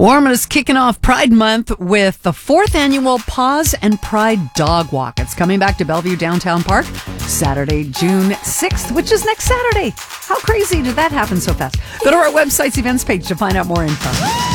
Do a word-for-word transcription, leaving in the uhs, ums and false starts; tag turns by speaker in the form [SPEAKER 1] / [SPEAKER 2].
[SPEAKER 1] Ormond is kicking off Pride Month with the fourth annual Paws and Pride Dog Walk. It's coming back to Bellevue Downtown Park Saturday, June sixth, which is next Saturday. How crazy did that happen so fast? Go to our website's events page to find out more info.